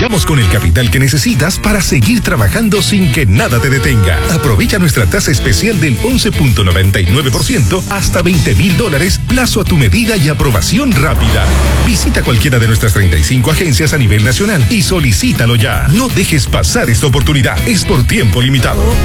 llegamos con el capital que necesitas para seguir trabajando sin que nada te detenga. Aprovecha nuestra tasa especial del 11.99% hasta $20,000, plazo a tu medida y aprobación rápida. Visita cualquiera de nuestras 35 agencias a nivel nacional y solicítalo ya. No dejes pasar esta oportunidad, es por tiempo limitado.